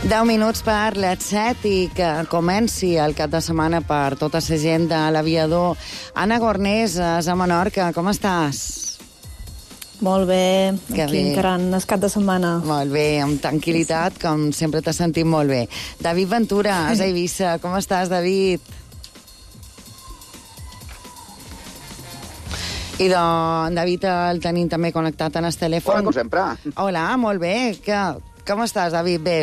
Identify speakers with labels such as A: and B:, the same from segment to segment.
A: 10 minuts per les 7 i que comenci el cap de setmana per tota la gent de l'aviador. Anna Gornés, és a Menorca, com estàs?
B: Molt bé,
A: Que
B: aquí
A: bé.
B: encarant el cap de setmana.
A: Molt bé, amb tranquil·litat, com sempre t'has sentit molt bé. David Ventura, és a Eivissa, com estàs, David? I en David el tenim també connectat en el telèfon.
C: Hola, com sempre.
A: Hola, molt bé. Com estàs, David? Bé.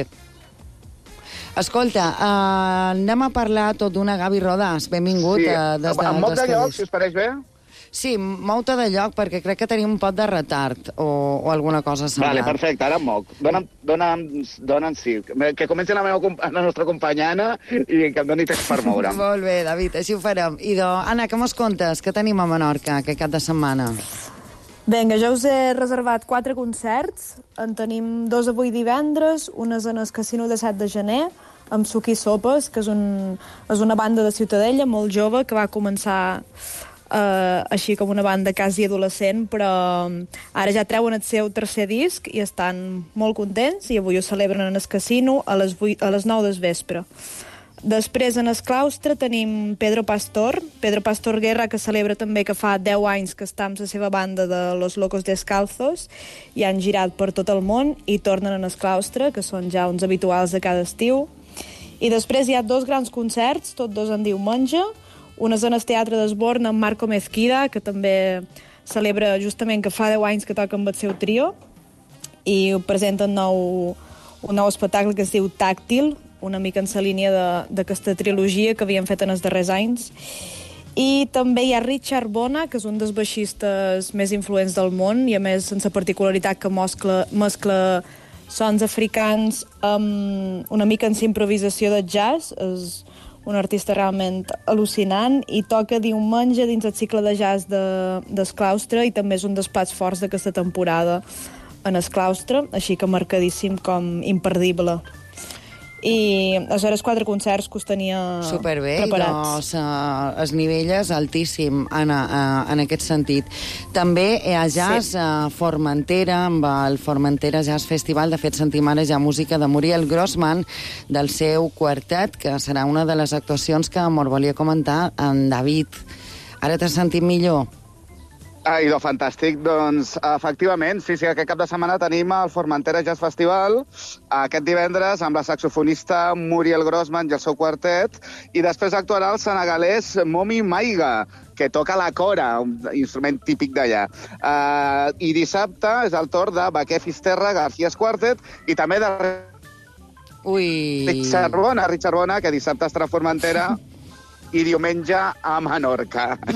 A: Escolta, anem a parlar tot d'una Gavi Rodas. Benvingut.
C: Sí,
A: Des de
C: amb molt de
A: d'estudis.
C: lloc, si us pareix bé.
A: Sí, mou-te de lloc, perquè crec que tenim un pot de retard o alguna cosa semblant.
C: Vale, perfecte, ara em moc. Dona'm sí. Que comenci la nostra companya Anna i que em doni temps per moure'm.
A: Molt bé, David, així ho farem. I Anna, què mos contes? Què tenim a Menorca aquest cap de setmana?
B: Vinga, jo us he reservat 4 concerts. En tenim 2 avui divendres, un és en el Casino de 7 de gener, amb Suc i Sopes, que és una banda de Ciutadella molt jove, que va començar així com una banda quasi adolescent, però ara ja treuen el seu tercer disc i estan molt contents, i avui ho celebren en el casino a les 9 del vespre. Després, en el claustre, tenim Pedro Pastor Guerra, que celebra també que fa 10 anys que està amb la seva banda de Los Locos Descalzos, i han girat per tot el món i tornen en el claustre, que són ja uns habituals de cada estiu. I després hi ha 2 grans concerts, tots 2 en diumenge. Un és en el Teatre d'Esborn amb Marco Mezquida, que també celebra justament que fa 10 anys que toca amb el seu trio, i presenten un nou espectacle que es diu Tàctil, una mica en la línia d'aquesta trilogia que havien fet en els darrers anys. I també hi ha Richard Bona, que és un dels baixistes més influents del món, i a més amb la particularitat que mescla sons africans amb una mica en la improvisació de jazz. És un artista realment al·lucinant i toca diumenge dins el cicle de jazz del claustre, i també és un dels plats forts d'aquesta temporada en el claustre, així que marcadíssim com imperdible. I aleshores 4 concerts que us tenia
A: Superbé,
B: preparats.
A: Doncs el nivell és altíssim en aquest sentit. També hi ha jazz a Formentera, amb el Formentera Jazz Festival. De fet, sentim ara ja música de Muriel Grossman, del seu quartet, que serà una de les actuacions que m'ho volia comentar en David. Ara t'has sentit millor?
C: Idò, fantàstic. Doncs, efectivament, sí, aquest cap de setmana tenim el Formentera Jazz Festival, aquest divendres, amb la saxofonista Muriel Grossman i el seu quartet, i després actuarà el senegalès Momi Maiga, que toca la cora, un instrument típic d'allà. I dissabte és el torn de Baquer Fisterra, García Quartet, i també de Richard Bona, que dissabte estarà a Formentera i diumenge a Menorca.